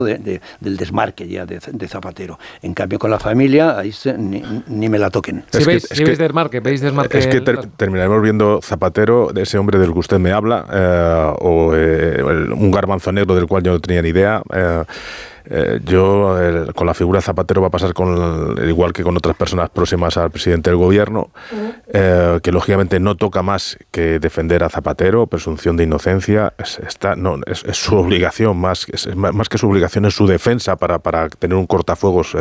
del desmarque ya de Zapatero. En cambio, con la familia, ahí ni me la toquen. Veis desmarque. Es que terminaremos viendo Zapatero, de ese hombre del que usted me habla, un garbanzo negro del cual yo no tenía ni idea. Con la figura de Zapatero va a pasar igual que con otras personas próximas al presidente del gobierno, que lógicamente no toca más que defender a Zapatero, presunción de inocencia, es su obligación, más que su obligación, es su defensa para tener un cortafuegos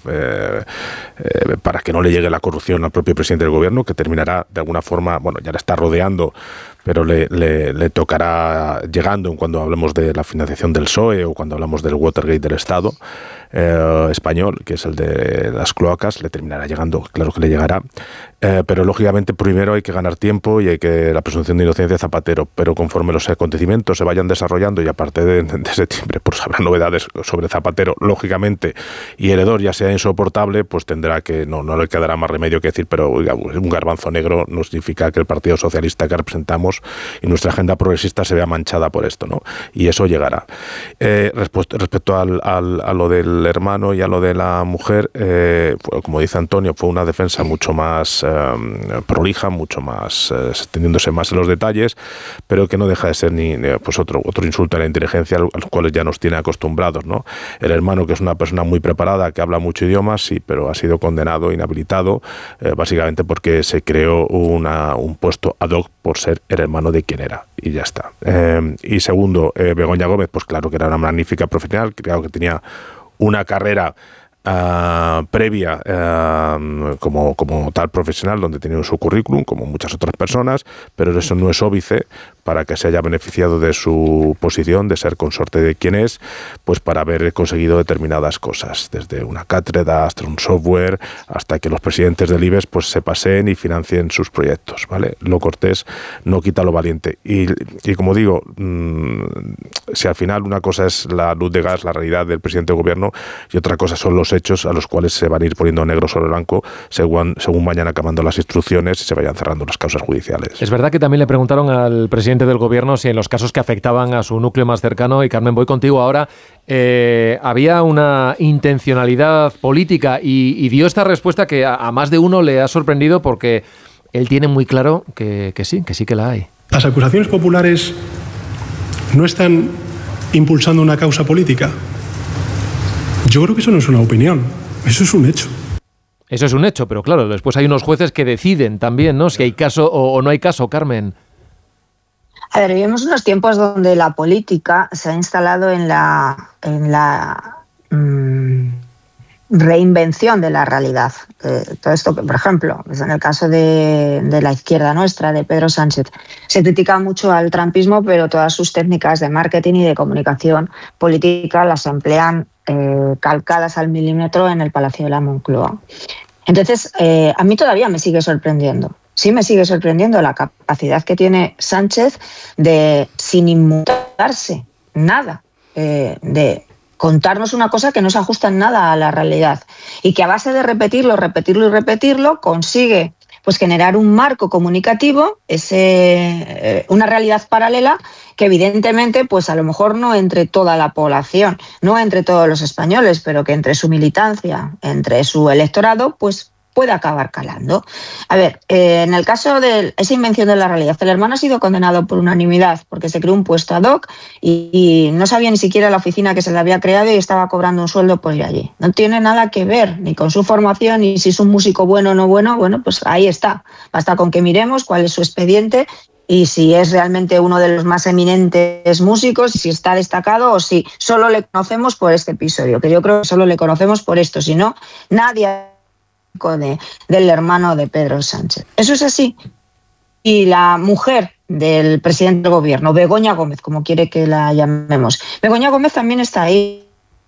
para que no le llegue la corrupción al propio presidente del gobierno, que terminará de alguna forma, bueno, ya le está rodeando, pero le tocará llegando cuando hablemos de la financiación del PSOE o cuando hablamos del Watergate del Estado español, que es el de las cloacas, le terminará llegando, claro que le llegará, pero lógicamente primero hay que ganar tiempo y hay que la presunción de inocencia de Zapatero, pero conforme los acontecimientos se vayan desarrollando y a partir de septiembre pues habrá novedades sobre Zapatero, lógicamente, y el hedor ya sea insoportable, pues tendrá que, no le quedará más remedio que decir, pero oiga, un garbanzo negro no significa que el Partido Socialista que representamos y nuestra agenda progresista se vea manchada por esto, ¿no? Y eso llegará. Respecto a lo del hermano y a lo de la mujer, como dice Antonio, fue una defensa mucho más prolija, mucho más extendiéndose más en los detalles, pero que no deja de ser pues otro insulto a la inteligencia a los cuales ya nos tiene acostumbrados, ¿no? El hermano, que es una persona muy preparada, que habla muchos idiomas, sí, pero ha sido condenado, inhabilitado, básicamente porque se creó un puesto ad hoc por ser el hermano de quien era, y ya está. Y segundo, Begoña Gómez, pues claro que era una magnífica profesional, claro que tenía una carrera previa como tal profesional, donde tenía su currículum, como muchas otras personas, pero eso no es óbice para que se haya beneficiado de su posición, de ser consorte de quien es, pues para haber conseguido determinadas cosas, desde una cátedra hasta un software, hasta que los presidentes del IBEX pues se paseen y financien sus proyectos, ¿vale? Lo cortés no quita lo valiente. Y como digo, si al final una cosa es la luz de gas, la realidad del presidente del gobierno, y otra cosa son los hechos a los cuales se van a ir poniendo negro sobre blanco según vayan acabando las instrucciones y se vayan cerrando las causas judiciales. Es verdad que también le preguntaron al presidente del gobierno si en los casos que afectaban a su núcleo más cercano, y Carmen, voy contigo ahora, había una intencionalidad política, y dio esta respuesta que a más de uno le ha sorprendido, porque él tiene muy claro que sí que la hay. Las acusaciones populares no están impulsando una causa política. Yo creo que eso no es una opinión, eso es un hecho. Eso es un hecho, pero claro, después hay unos jueces que deciden también, ¿no?, si hay caso o no hay caso, Carmen. A ver, vivimos unos tiempos donde la política se ha instalado en la reinvención de la realidad. Todo esto, por ejemplo, en el caso de la izquierda nuestra, de Pedro Sánchez, se critica mucho al trumpismo, pero todas sus técnicas de marketing y de comunicación política las emplean calcadas al milímetro en el Palacio de la Moncloa. Entonces, a mí todavía me sigue sorprendiendo. Sí me sigue sorprendiendo la capacidad que tiene Sánchez de, sin inmutarse nada, de contarnos una cosa que no se ajusta en nada a la realidad, y que a base de repetirlo, consigue pues generar un marco comunicativo, una realidad paralela que evidentemente pues a lo mejor no entre toda la población, no entre todos los españoles, pero que entre su militancia, entre su electorado, pues puede acabar calando. A ver, en el caso de esa invención de la realidad, el hermano ha sido condenado por unanimidad porque se creó un puesto ad hoc y no sabía ni siquiera la oficina que se le había creado y estaba cobrando un sueldo por ir allí. No tiene nada que ver ni con su formación, ni si es un músico bueno o no bueno. Bueno, pues ahí está. Basta con que miremos cuál es su expediente y si es realmente uno de los más eminentes músicos, si está destacado o si solo le conocemos por este episodio, que yo creo que solo le conocemos por esto, si no, nadie del hermano de Pedro Sánchez. Eso es así. Y la mujer del presidente del gobierno, Begoña Gómez, como quiere que la llamemos, Begoña Gómez también está ahí.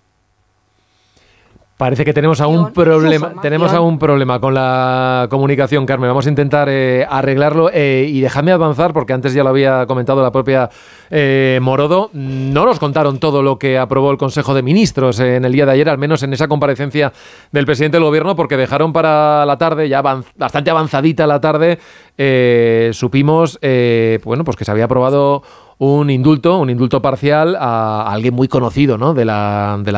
Parece que tenemos aún problema con la comunicación, Carmen. Vamos a intentar arreglarlo y dejadme avanzar, porque antes ya lo había comentado la propia Morodo. No nos contaron todo lo que aprobó el Consejo de Ministros en el día de ayer, al menos en esa comparecencia del presidente del gobierno, porque dejaron para la tarde, ya bastante avanzadita la tarde, supimos pues que se había aprobado un indulto parcial a alguien muy conocido, ¿no?, de la